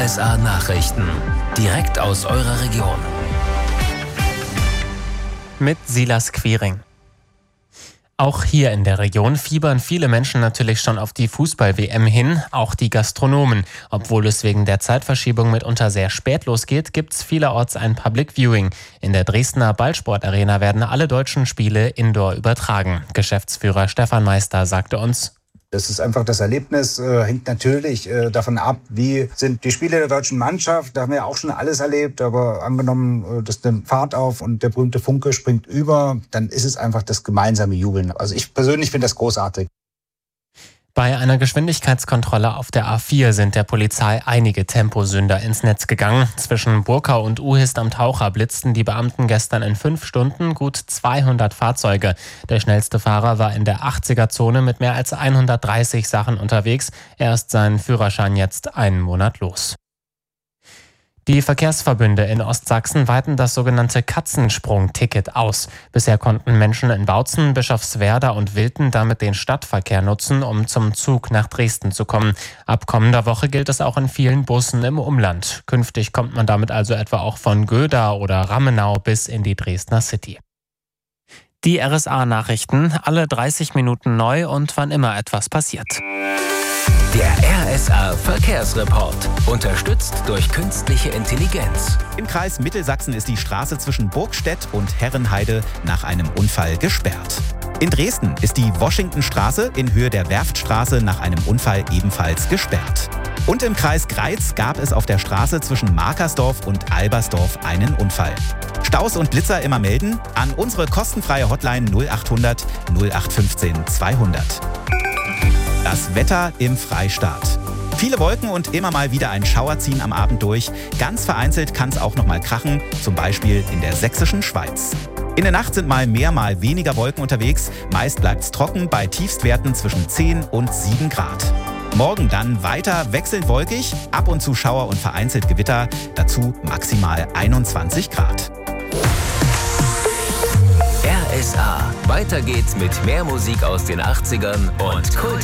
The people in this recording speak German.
RSA Nachrichten. Direkt aus eurer Region. Mit Silas Quiring. Auch hier in der Region fiebern viele Menschen natürlich schon auf die Fußball-WM hin, auch die Gastronomen. Obwohl es wegen der Zeitverschiebung mitunter sehr spät losgeht, gibt's vielerorts ein Public Viewing. In der Dresdner Ballsportarena werden alle deutschen Spiele indoor übertragen. Geschäftsführer Stefan Meister sagte uns: Das ist einfach das Erlebnis, hängt natürlich davon ab, wie sind die Spiele der deutschen Mannschaft. Da haben wir auch schon alles erlebt, aber angenommen, das nimmt Fahrt auf und der berühmte Funke springt über, dann ist es einfach das gemeinsame Jubeln. Also ich persönlich finde das großartig. Bei einer Geschwindigkeitskontrolle auf der A4 sind der Polizei einige Temposünder ins Netz gegangen. Zwischen Burkau und Uhist am Taucher blitzten die Beamten gestern in 5 Stunden gut 200 Fahrzeuge. Der schnellste Fahrer war in der 80er-Zone mit mehr als 130 Sachen unterwegs. Er ist seinen Führerschein jetzt einen Monat los. Die Verkehrsverbünde in Ostsachsen weiten das sogenannte Katzensprung-Ticket aus. Bisher konnten Menschen in Bautzen, Bischofswerda und Wilten damit den Stadtverkehr nutzen, um zum Zug nach Dresden zu kommen. Ab kommender Woche gilt es auch in vielen Bussen im Umland. Künftig kommt man damit also etwa auch von Göda oder Rammenau bis in die Dresdner City. Die RSA-Nachrichten, alle 30 Minuten neu und wann immer etwas passiert. Der RSA Verkehrsreport. Unterstützt durch künstliche Intelligenz. Im Kreis Mittelsachsen ist die Straße zwischen Burgstedt und Herrenheide nach einem Unfall gesperrt. In Dresden ist die Washingtonstraße in Höhe der Werftstraße nach einem Unfall ebenfalls gesperrt. Und im Kreis Greiz gab es auf der Straße zwischen Markersdorf und Albersdorf einen Unfall. Staus und Blitzer immer melden an unsere kostenfreie Hotline 0800 0815 200. Das Wetter im Freistaat. Viele Wolken und immer mal wieder ein Schauer ziehen am Abend durch. Ganz vereinzelt kann es auch noch mal krachen, zum Beispiel in der sächsischen Schweiz. In der Nacht sind mal mehr, mal weniger Wolken unterwegs. Meist bleibt es trocken bei Tiefstwerten zwischen 10 und 7 Grad. Morgen dann weiter wechselnd wolkig, ab und zu Schauer und vereinzelt Gewitter. Dazu maximal 21 Grad. RSA. Weiter geht's mit mehr Musik aus den 80ern und Kult.